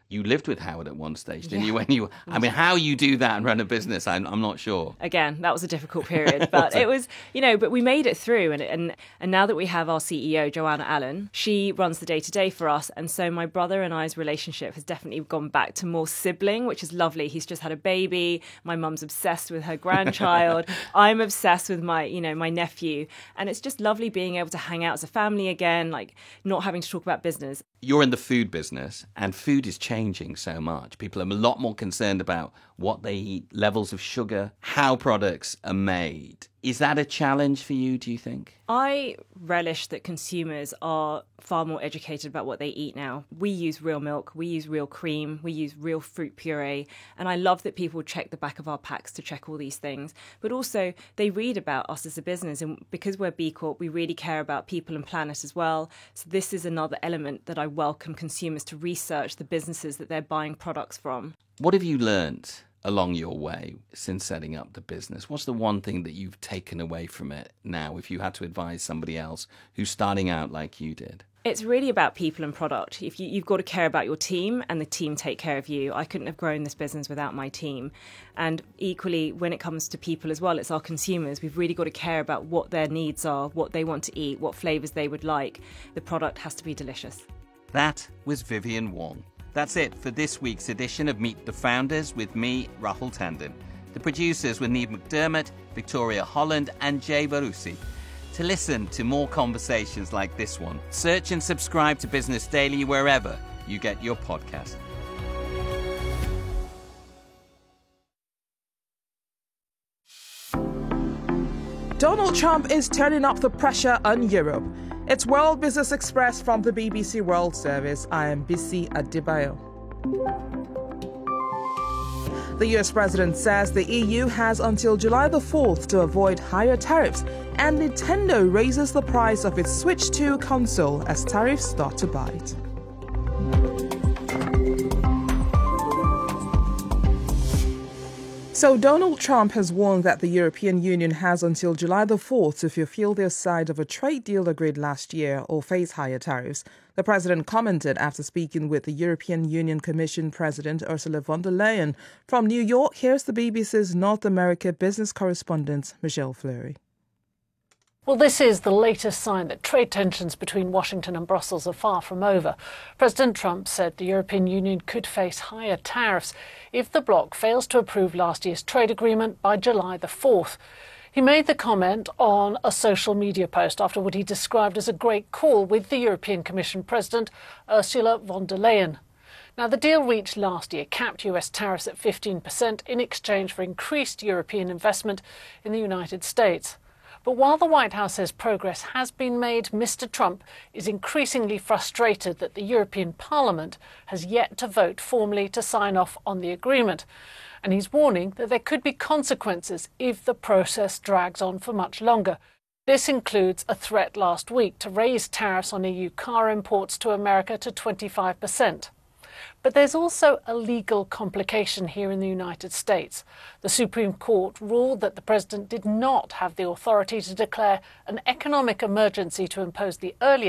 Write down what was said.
You lived with Howard at one stage, didn't you? I mean, how you do that and run a business, I'm not sure. Again, that was a difficult period, but it was, but we made it through. And now that we have our CEO, Joanna Allen, she runs the day-to-day for us. And so my brother and I's relationship has definitely gone back to more sibling, which is lovely. He's just had a baby. My mum's obsessed with her grandchild. I'm obsessed with my nephew. And it's just lovely being able to hang out as a family again, like not having to talk about business. You're in the food business, and food is changing so much. People are a lot more concerned about what they eat, levels of sugar, how products are made. Is that a challenge for you, do you think? I relish that consumers are far more educated about what they eat now. We use real milk, we use real cream, we use real fruit puree, and I love that people check the back of our packs to check all these things. But also, they read about us as a business, and because we're B Corp, we really care about people and planet as well. So this is another element that I welcome consumers to research the businesses that they're buying products from. What have you learnt along your way since setting up the business? What's the one thing that you've taken away from it now, if you had to advise somebody else who's starting out like you did? It's really about people and product. If you've got to care about your team and the team take care of you. I couldn't have grown this business without my team. And equally, when it comes to people as well, it's our consumers. We've really got to care about what their needs are, what they want to eat, what flavours they would like. The product has to be delicious. That was Vivienne Wong. That's it for this week's edition of Meet the Founders with me, Rahul Tandon. The producers were Neve McDermott, Victoria Holland and Jay Barussi. To listen to more conversations like this one, search and subscribe to Business Daily wherever you get your podcast. Donald Trump is turning up the pressure on Europe. It's World Business Express from the BBC World Service. I am Bisi Adebayo. The US president says the EU has until July the 4th to avoid higher tariffs, and Nintendo raises the price of its Switch 2 console as tariffs start to bite. So Donald Trump has warned that the European Union has until July the 4th to fulfill their side of a trade deal agreed last year or face higher tariffs. The president commented after speaking with the European Union Commission President Ursula von der Leyen. From New York, here's the BBC's North America business correspondent, Michelle Fleury. Well, this is the latest sign that trade tensions between Washington and Brussels are far from over. President Trump said the European Union could face higher tariffs if the bloc fails to approve last year's trade agreement by July the 4th. He made the comment on a social media post after what he described as a great call with the European Commission President Ursula von der Leyen. Now, the deal reached last year capped US tariffs at 15% in exchange for increased European investment in the United States. But while the White House says progress has been made, Mr. Trump is increasingly frustrated that the European Parliament has yet to vote formally to sign off on the agreement. And he's warning that there could be consequences if the process drags on for much longer. This includes a threat last week to raise tariffs on EU car imports to America to 25%. But there's also a legal complication here in the United States. The Supreme Court ruled that the president did not have the authority to declare an economic emergency to impose the earlier